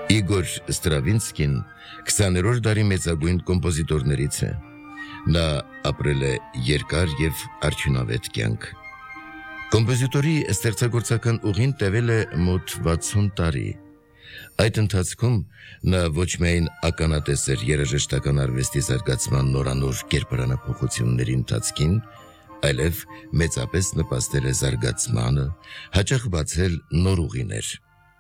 Իգոր Ստրավինսկին 20-րդ դարի մեծագույն կոմպոզիտորներից է։ Նա ապրել է երկար և արդյունավետ կյանք։ Կոմպոզիտորի ստեղծագործական ուղին տևել է մոտ 60 տարի։ Այդ ընթացքում նա ոչ միայն ականատես էր երաժշտական արվեստի զարգացման նորանոր կերպարանափոխությունների ընթացքին, այլև մեծապես նպաստել է զարգացմանը, հաճախ բացել նոր ուղիներ։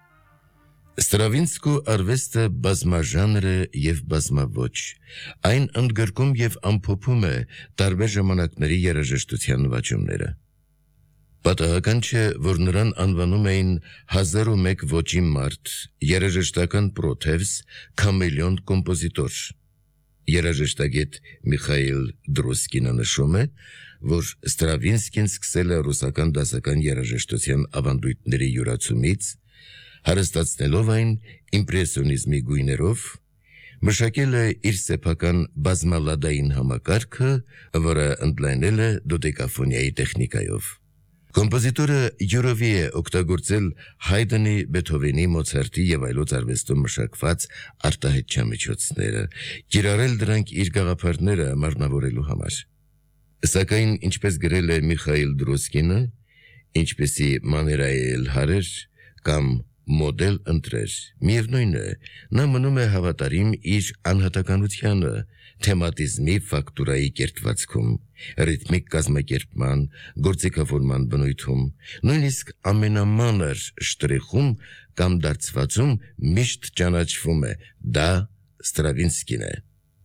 Ստրավինսկու արվեստը բազմաժանր է և բազմաոճ, այն ընդգրկում և ամփոփում է տարբեր ժամանակների երաժշտության նվաճումները։ Պատահական չէ, որ նրան անվանում էին 1001 ոճի մարդ, երաժշտական պրոթևս, քամելեոն կոմպոզիտոր։ Երաժշտագետ Միխայիլ Դրոսկինը նշում է, որ Ստրավինսկին սկսել է ռուսական դասական երաժշտության ավանդույթների յուրացումից, հարստացնելով այն իմպրեսիոնիզմի գույներով, մշակել է իր սեփական բազմալադային համակարգը, որը ընդլայնել է դոդեկաֆոնիայի տեխնիկայով։ Կոմպոզիտորը յուրովի է օգտագործել Հայդենի, Բեթհովենի, Մոցարտի և այլոց արվեստում մշակված արտահայտչամիջոցները, կիրառել դրանք իր գաղափարները մարմնավորելու համար։ Սակայն, ինչպես գրել է Միխայիլ Դրոսկինը, ինչպեսի մաներայել հարեր կամ մոդել ընտրեր, միևնույն է, նա մնում է հավատարիմ իր անհատականությանը, թեմատիզմի ֆակտուրայի կերտվածքում, ռիթմիկ կազմակերպման, գործիքավորման բնույթում, նույնիսկ ամենամանր շտրիխում կամ դարձվածում միշտ ճանաչվում է, դա Ստրավինսկին է։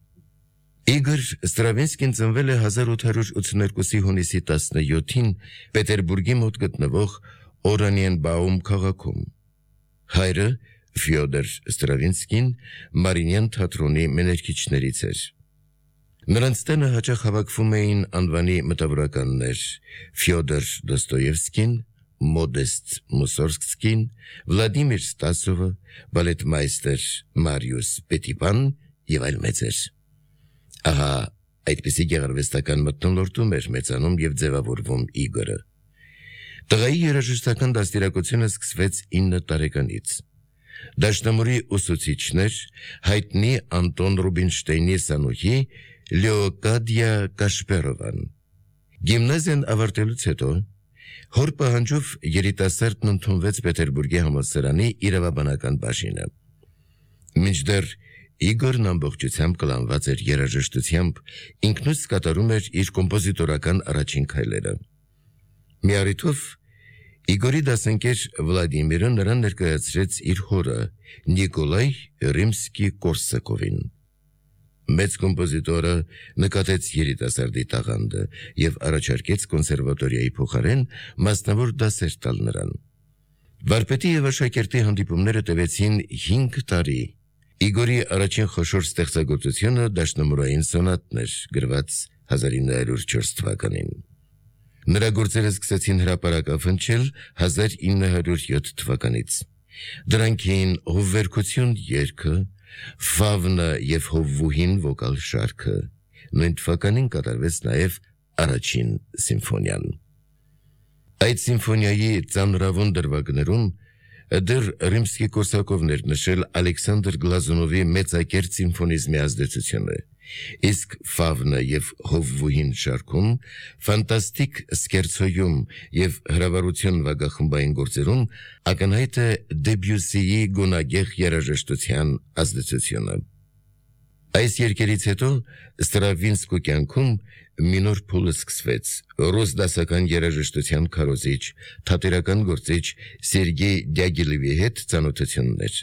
Իգոր Ստրավինսկին ծնվել է 1882-ի հունիսի 17-ին Պետերբուրգի մոտ գտնվող Օրանիենբաում քաղաքում։ Հայրը Ֆյոդոր Ստրավինսկին Մարինյան թատրոնի մեներքիչներից էր։ Նրանց տանը հաճախ հավաքվում էին անվանի մտավորականներ Ֆյոդոր Դոստոևսկին, Մոդեստ Մուսորգսկին, Վլադիմիր Ստասովը, բալետմայստեր Մարիուս Պետիպան և այլ մեծեր։ Ահա այդպիսի գեղարվեստական մթնոլորտում էր մեծանում և ձևավորվում Իգորը։ Տղայի երաժշտական դաստիարակությունը սկսվեց 9 տարեկանից։ Դաշնամուրի ուսուցիչներ հայտնի Անտոն Ռուբինշտեյնի սանուհի Լեոկադիա Կաշպերովան։ Գիմնազիան ավարտելուց հետո հոր պահանջով երիտասարդն ընդունվեց Պետերբուրգի համալսարանի իրավաբանական բաժինը։ Մինչդեռ Իգորն ամբողջությամբ կլանված էր երաժշտությամբ, ինքնուց կատարում էր իր կոմպոզիտորական առաջին քայլերը։ Մի առիթով Իգորի դասընկեր Վլադիմիրը նրան ներկայացրեց իր հորը Նիկոլայ Ռիմսկի-Կորսակովին։ Մեծ կոմպոզիտորը նկատեց երիտասարդի տաղանդը և առաջարկեց կոնսերվատորիայի փոխարեն մասնավոր դասեր տալ նրան։ Վարպետի և աշակերտի հանդիպումները տևեցին 5 տարի։ Իգորի առաջին խոշոր ստեղծագործությունը դաշնամուրային սոնատն էր, գրված 1904 թվականին։ Նրա գործերը սկսեցին հրապարակավնչել 1907 թվականից։ Դրանք էին «Հովվերգություն» երգը, «Ֆավնը և Հովվուհին» վոկալ շարքը։ Նույն թվականին կատարվեց նաև առաջին սիմֆոնիան։ Այդ սիմֆոնիայի ծանրավուն դրվագներում դեռ Ռիմսկի-Կորսակովն էր նշել Ալեքսանդր Գլազունովի մեծակերտ սիմֆոնիզմի ազդեցությունը, իսկ «Ֆավնը և Հովվուհին» շարքում ֆանտաստիկ սկերցոյում և հրավառություն նվագախմբային գործերում ակնհայտ է Դեբյուսիի գունագեղ երաժշտության ազդեցությունը։ Այս երգերից հետո Ստրավինսկու կյանքում մի նոր փուլ սկսվեց ռուս դասական երաժշտության քարոզիչ, թատերական գործիչ Սերգեյ Դյագիլևի հետ ծանոթություններ։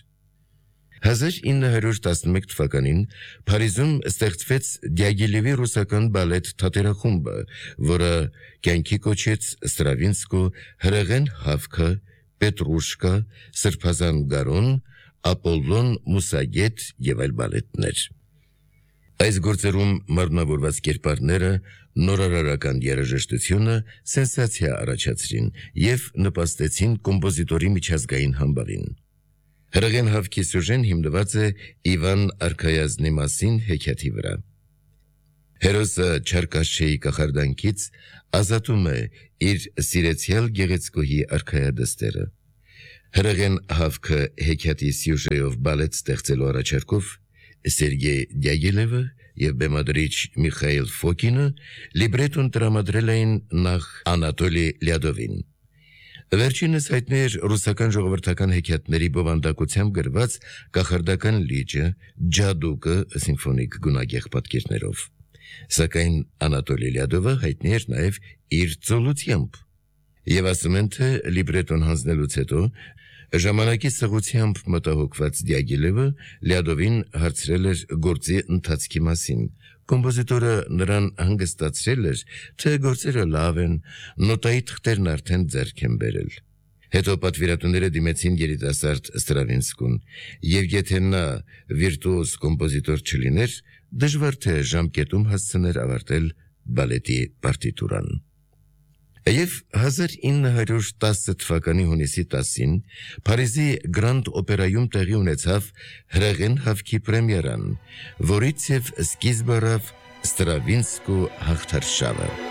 1911 թվականին Փարիզում ստեղծվեց Դյագիլևի ռուսական բալետ թատերախումբը, որը կյանքի կոչեց Ստրավինսկու հրեղեն հավքը, Պետրուշկա, Սրբազան գարուն, Ապոլլոն Մուսագետ և այլ բալետներ։ Այս գործերում մարմնավորված կերպարները նորարարական երաժշտությունը սենսացիա առաջացրին և նպաստեցին կոմպոզիտորի միջազգային համբավին։ Հրեղեն հավքի սյուժեն հիմնված է Իվան Արքայազնի մասին հեքիաթի վրա։ Հերոսը Չարկաշչեի կախարդանքից ազատում է իր սիրեցյալ գեղեցկուհի արքայադստերը։ Հրեղեն հավքը հեքիաթի սյուժեով բալետ ստեղծելու առաջարկով Սերգեյ Դյագիլևը և բեմադրիչ Միխայիլ Ֆոկինը լիբրետոն տրամադրել էին նախ Անատոլի Լյադովին։ Վերջինս հայտնի էր ռուսական ժողովրդական հեքիաթների բովանդակությամբ գրված կախարդական լիճը, ջադուկը սիմֆոնիկ գունագեղ պատկերներով։ Սակայն Անատոլի Լյադովը հայտնի էր նաև իր ծոլությամբ։ Եվ ասում են, թե լիբրետոն հանձնելուց հետո ժամանակի սղությամբ մտահոգված Դյագիլևը Լյադովին հարցրել էր գործի ընթացքի մասին։ Կոմպոզիտորը նրան հանգստացրել էր, թե գործերը լավ են, նոտայի թղթերն արդեն ձեռք են բերել։ Հետո պատվիրատուները դիմեցին երիտասարդ Ստրավինսկուն, և եթե նա վիրտուոզ կոմպոզիտոր չլիներ, դժվար թե ժամկետում հասցներ ավարտել բալետի պարտիտուրան։ Եվ 1910 թվականի հունիսի 10-ին Փարիզի Գրանդ օպերայում տեղի ունեցավ հրեղեն հավքի պրեմիերան, որից և սկիզբ առավ Ստրավինսկու հաղթարշավը։